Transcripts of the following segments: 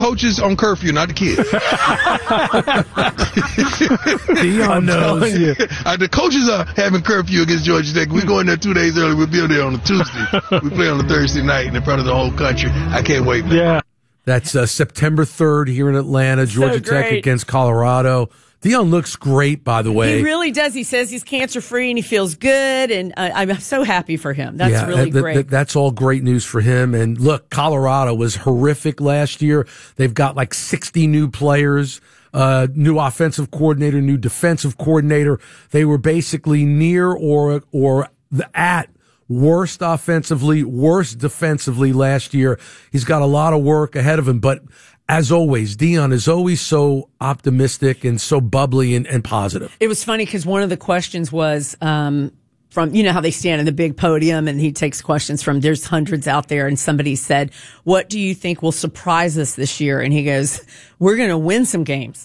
coaches on curfew, not the kids. Dion knows. The coaches are having curfew against Georgia Tech. We go in there 2 days early. We'll be there on a Tuesday. We play on a Thursday night in front of the whole country. I can't wait, man. Yeah. That's September 3rd here in Atlanta, Georgia Tech against Colorado. Dion looks great, by the way. He really does. He says he's cancer-free and he feels good, and I'm so happy for him. That's really great. That's all great news for him. And look, Colorado was horrific last year. They've got like 60 new players, new offensive coordinator, new defensive coordinator. They were basically near or at worst offensively, worst defensively last year. He's got a lot of work ahead of him, but as always, Dion is always so optimistic and so bubbly and positive. It was funny because one of the questions was from, you know how they stand in the big podium and he takes questions from, there's hundreds out there, and somebody said, what do you think will surprise us this year? And he goes, we're going to win some games.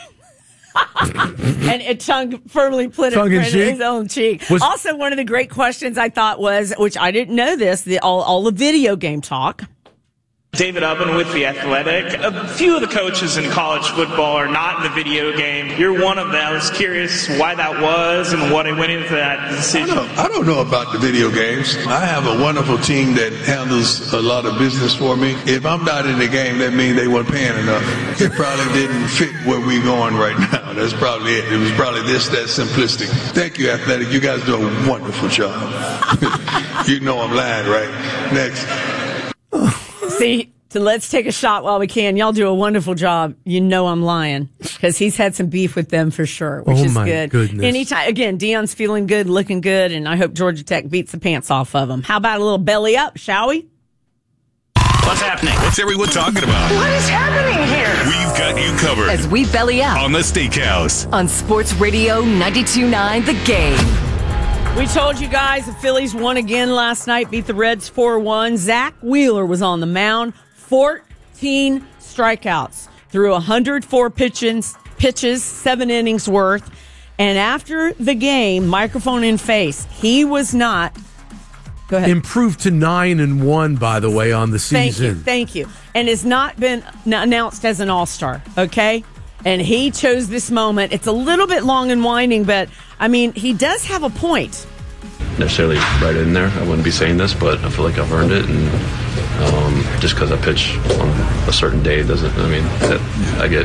And it firmly put it in his own cheek. Also, one of the great questions I thought was, which I didn't know this, all the video game talk. David Ubben with The Athletic. A few of the coaches in college football are not in the video game. You're one of them. I was curious why that was and what went into that decision. I don't know about the video games. I have a wonderful team that handles a lot of business for me. If I'm not in the game, that means they weren't paying enough. It probably didn't fit where we're going right now. That's probably it. It was probably that simplistic. Thank you, Athletic. You guys do a wonderful job. You know I'm lying, right? Next. See, so let's take a shot while we can. Y'all do a wonderful job. You know I'm lying because he's had some beef with them for sure, which is good. Goodness. Anytime, again, Dion's feeling good, looking good, and I hope Georgia Tech beats the pants off of him. How about a little belly up, shall we? What's happening? What's everyone talking about? What is happening here? We've got you covered. As we belly up on the Steakhouse. On Sports Radio 92.9 The Game. We told you guys the Phillies won again last night, beat the Reds 4-1. Zach Wheeler was on the mound, 14 strikeouts, threw 104 pitches, 7 innings worth. And after the game, microphone in face, he was not. Go ahead. Improved to 9-1, by the way, on the season. Thank you. And has not been announced as an all-star, okay? And he chose this moment. It's a little bit long and winding, but, I mean, he does have a point. Necessarily right in there. I wouldn't be saying this, but I feel like I've earned it. And just because I pitch on a certain day doesn't, I mean, that I get,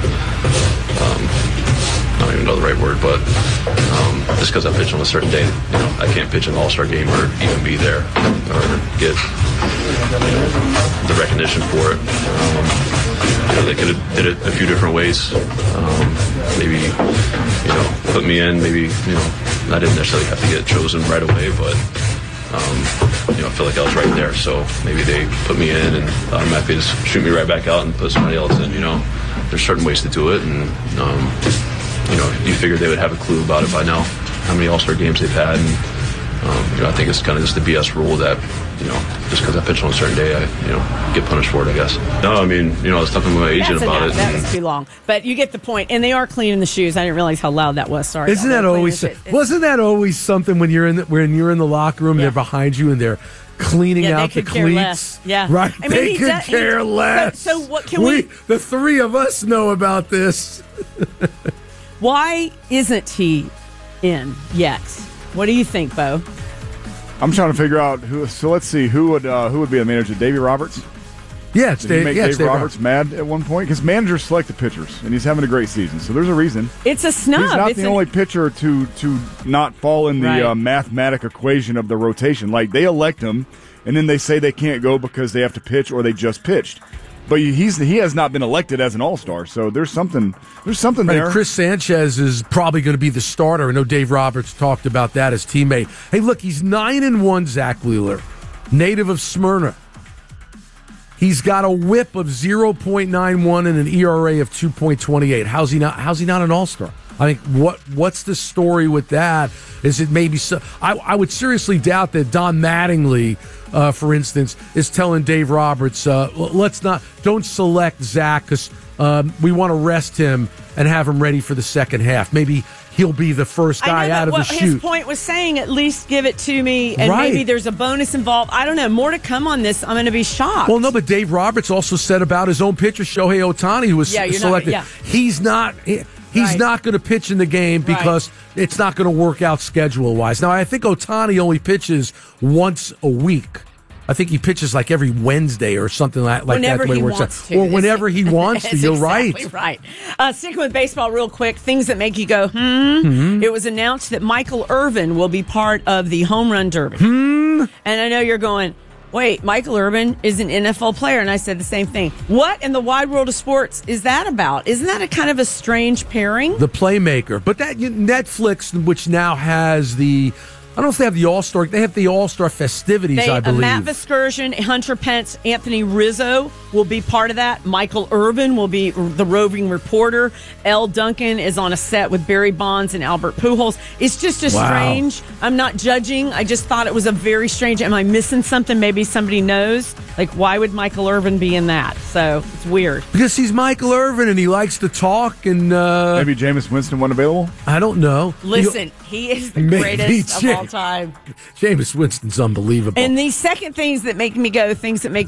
I don't even know the right word, but just because I pitch on a certain day, I can't pitch an all-star game or even be there or get the recognition for it. They could have did it a few different ways. Maybe, put me in. Maybe, I didn't necessarily have to get chosen right away, but I feel like I was right there. So maybe they put me in and automatically just shoot me right back out and put somebody else in. There's certain ways to do it, and you figured they would have a clue about it by now, how many All-Star games they've had. And, I think it's kind of just the BS rule that, just because I pitch on a certain day, I, get punished for it, I guess. No, I mean, I was talking to my agent about it. That was too long. But you get the point. And they are cleaning the shoes. I didn't realize how loud that was. Sorry. Wasn't that always something when you're in the locker room, they're behind you and they're cleaning out the cleats? Less. Yeah. Right. I mean, they could care less. So what can we... The three of us know about this. Why isn't he in yet? What do you think, Bo? I'm trying to figure out who. So let's see who would be the manager. Davey Roberts. Yeah, it's Dave. Dave Roberts mad at one point because managers select the pitchers, and he's having a great season. So there's a reason. It's a snub. He's not the only pitcher to not fall in the mathematic equation of the rotation. Like they elect him, and then they say they can't go because they have to pitch or they just pitched. But he has not been elected as an all-star, so there's something there. And Chris Sanchez is probably going to be the starter. I know Dave Roberts talked about that as teammate. Hey, look, he's 9-1, Zach Wheeler, native of Smyrna. He's got a WHIP of 0.91 and an ERA of 2.28. How's he not an all-star? I think what's the story with that? Is it maybe so? I would seriously doubt that Don Mattingly, for instance, is telling Dave Roberts, don't select Zach because we want to rest him and have him ready for the second half. Maybe he'll be the first guy out of the chute. His point was saying, at least give it to me, and maybe there's a bonus involved. I don't know. More to come on this. I'm going to be shocked. Well, no, but Dave Roberts also said about his own pitcher, Shohei Ohtani, who was selected. He's not going to pitch in the game because it's not going to work out schedule-wise. Now, I think Ohtani only pitches once a week. I think he pitches like every Wednesday or something like whenever that. He wants to. Or whenever he wants to. You're exactly right. Sticking with baseball real quick, things that make you go, It was announced that Michael Irvin will be part of the Home Run Derby. And I know you're going, wait, Michael Irvin is an NFL player. And I said the same thing. What in the wide world of sports is that about? Isn't that a kind of a strange pairing? The playmaker. But that Netflix, which now has I don't know if they have the All-Star. They have the All-Star festivities, I believe. Matt Vasgersian, Hunter Pence, Anthony Rizzo will be part of that. Michael Irvin will be the roving reporter. Elle Duncan is on a set with Barry Bonds and Albert Pujols. It's just strange. I'm not judging. I just thought it was a very strange. Am I missing something? Maybe somebody knows. Like, why would Michael Irvin be in that? So it's weird. Because he's Michael Irvin and he likes to talk. And maybe Jameis Winston wasn't available? I don't know. Listen, he is the greatest of all time. Jameis Winston's unbelievable. And the second things that make you go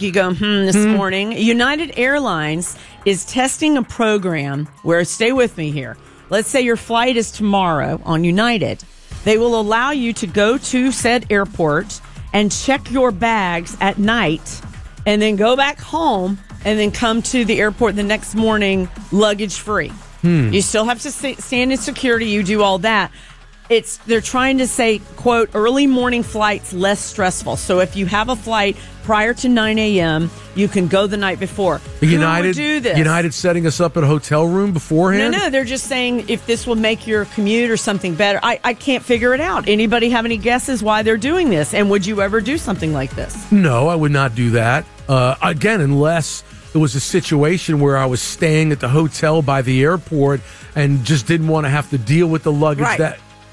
this morning, United Airlines is testing a program where, stay with me here, let's say your flight is tomorrow on United. They will allow you to go to said airport and check your bags at night and then go back home and then come to the airport the next morning luggage free. You still have to stand in security. You do all that. They're trying to say, quote, early morning flights less stressful. So if you have a flight prior to 9 a.m., you can go the night before. United, who would do this? United setting us up at a hotel room beforehand? No, they're just saying if this will make your commute or something better. I can't figure it out. Anybody have any guesses why they're doing this? And would you ever do something like this? No, I would not do that. Again, unless it was a situation where I was staying at the hotel by the airport and just didn't want to have to deal with the luggage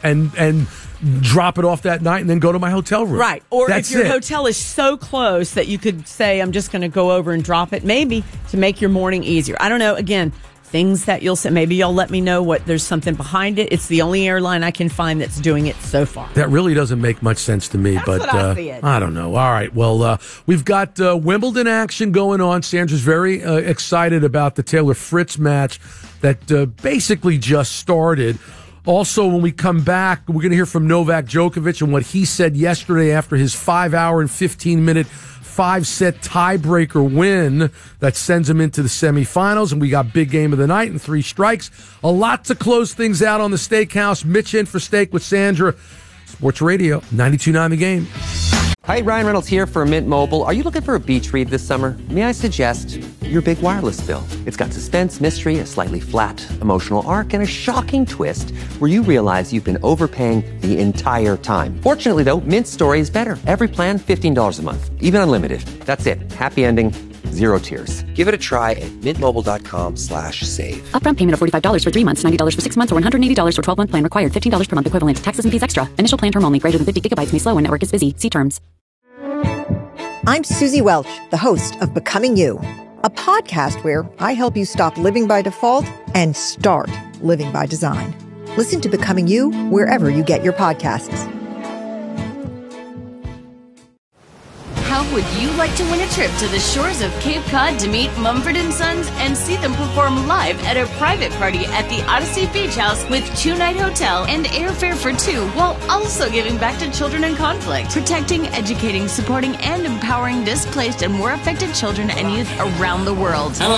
and drop it off that night and then go to my hotel room. Right. Or if your hotel is so close that you could say, I'm just going to go over and drop it, maybe to make your morning easier. I don't know. Again, things that you'll say, maybe you'll let me know there's something behind it. It's the only airline I can find that's doing it so far. That really doesn't make much sense to me. That's but what I see it. I don't know. All right. Well, we've got Wimbledon action going on. Sandra's very excited about the Taylor Fritz match that basically just started. Also, when we come back, we're going to hear from Novak Djokovic and what he said yesterday after his 5-hour and 15-minute 5-set tiebreaker win that sends him into the semifinals. And we got big game of the night and 3 strikes. A lot to close things out on the Steakhouse. Mitch in for Steak with Sandra. Sports Radio 92.9 The Game. Hi, Ryan Reynolds here for Mint Mobile. Are you looking for a beach read this summer? May I suggest your big wireless bill? It's got suspense, mystery, a slightly flat emotional arc, and a shocking twist where you realize you've been overpaying the entire time. Fortunately, though, Mint's story is better. Every plan, $15 a month, even unlimited. That's it. Happy ending. 0 tears. Give it a try at mintmobile.com/save. Upfront payment of $45 for 3 months, $90 for 6 months, or $180 for 12-month plan required. $15 per month equivalent. Taxes and fees extra. Initial plan term only. Greater than 50 gigabytes may slow when network is busy. See terms. I'm Susie Welch, the host of Becoming You, a podcast where I help you stop living by default and start living by design. Listen to Becoming You wherever you get your podcasts. How would you like to win a trip to the shores of Cape Cod to meet Mumford & Sons and see them perform live at a private party at the Odyssey Beach House with 2-night hotel and airfare for 2, while also giving back to children in conflict, protecting, educating, supporting, and empowering displaced and war-affected children and youth around the world?